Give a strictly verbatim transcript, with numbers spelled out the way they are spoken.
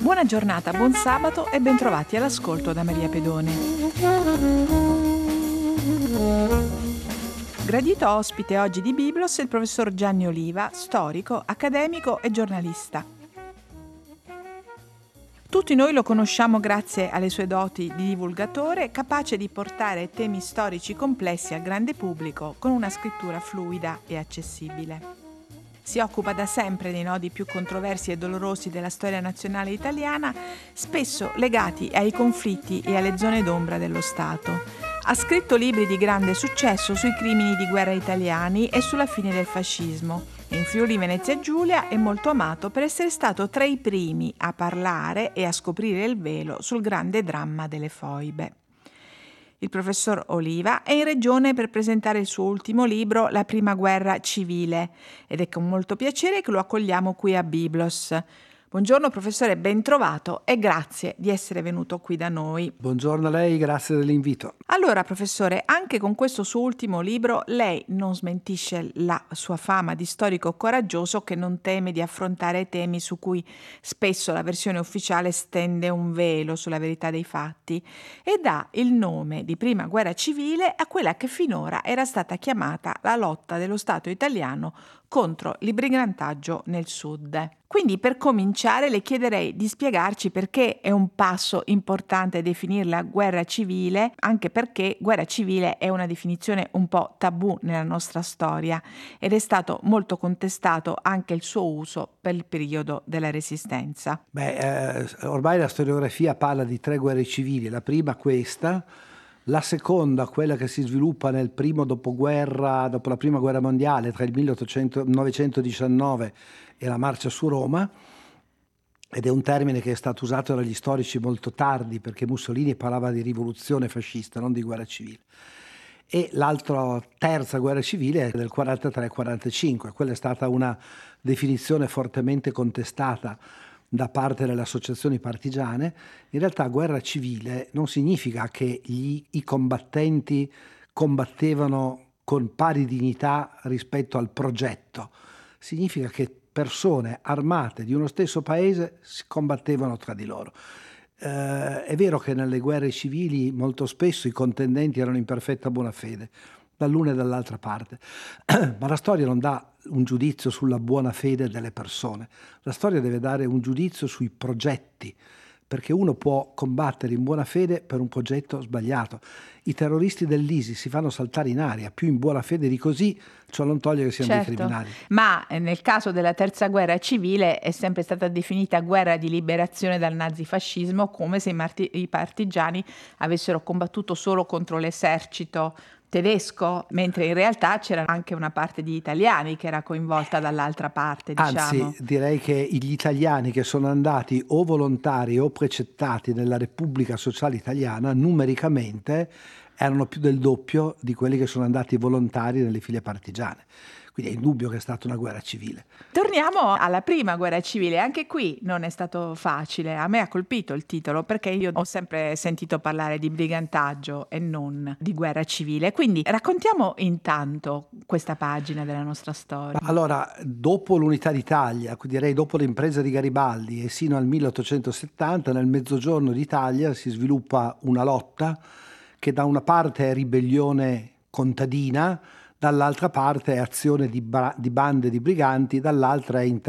Buona giornata, buon sabato e bentrovati all'ascolto da Maria Pedone. Gradito ospite oggi di Biblos è il professor Gianni Oliva, storico, accademico e giornalista. Tutti noi lo conosciamo grazie alle sue doti di divulgatore, capace di portare temi storici complessi al grande pubblico con una scrittura fluida e accessibile. Si occupa da sempre dei nodi più controversi e dolorosi della storia nazionale italiana, spesso legati ai conflitti e alle zone d'ombra dello Stato. Ha scritto libri di grande successo sui crimini di guerra italiani e sulla fine del fascismo. In Friuli Venezia Giulia è molto amato per essere stato tra i primi a parlare e a scoprire il velo sul grande dramma delle foibe. Il professor Oliva è in regione per presentare il suo ultimo libro, La prima guerra civile, ed è con molto piacere che lo accogliamo qui a Biblos. Buongiorno professore, ben trovato e grazie di essere venuto qui da noi. Buongiorno a lei, grazie dell'invito. Allora professore, anche con questo suo ultimo libro lei non smentisce la sua fama di storico coraggioso che non teme di affrontare temi su cui spesso la versione ufficiale stende un velo sulla verità dei fatti e dà il nome di prima guerra civile a quella che finora era stata chiamata la lotta dello Stato italiano contro il brigantaggio nel sud. Quindi per cominciare le chiederei di spiegarci perché è un passo importante definirla guerra civile, anche perché guerra civile è una definizione un po' tabù nella nostra storia ed è stato molto contestato anche il suo uso per il periodo della Resistenza. Beh, eh, ormai la storiografia parla di tre guerre civili, la prima questa, la seconda quella che si sviluppa nel primo dopoguerra, dopo la prima guerra mondiale, tra il millenovecentodiciannove e la marcia su Roma, ed è un termine che è stato usato dagli storici molto tardi perché Mussolini parlava di rivoluzione fascista, non di guerra civile. E l'altra terza guerra civile è del quarantatré quarantacinque, quella è stata una definizione fortemente contestata da parte delle associazioni partigiane. In realtà guerra civile non significa che gli, i combattenti combattevano con pari dignità rispetto al progetto, significa che persone armate di uno stesso paese si combattevano tra di loro. Eh, è vero che nelle guerre civili molto spesso i contendenti erano in perfetta buona fede, dall'una e dall'altra parte, ma la storia non dà un giudizio sulla buona fede delle persone, la storia deve dare un giudizio sui progetti, perché uno può combattere in buona fede per un progetto sbagliato. I terroristi dell'ISIS si fanno saltare in aria, più in buona fede di così, ciò non toglie che siano certo, dei criminali. Ma nel caso della terza guerra civile è sempre stata definita guerra di liberazione dal nazifascismo, come se i, marti- i partigiani avessero combattuto solo contro l'esercito tedesco, mentre in realtà c'era anche una parte di italiani che era coinvolta dall'altra parte, diciamo. Anzi, direi che gli italiani che sono andati o volontari o precettati nella Repubblica Sociale Italiana numericamente erano più del doppio di quelli che sono andati volontari nelle file partigiane. Quindi è indubbio che è stata una guerra civile. Torniamo alla prima guerra civile, anche qui non è stato facile, a me ha colpito il titolo perché io ho sempre sentito parlare di brigantaggio e non di guerra civile, quindi raccontiamo intanto questa pagina della nostra storia. Allora, dopo l'unità d'Italia, direi dopo l'impresa di Garibaldi e sino al milleottocentosettanta, nel mezzogiorno d'Italia si sviluppa una lotta che da una parte è ribellione contadina, dall'altra parte è azione di, ba- di bande di briganti, dall'altra è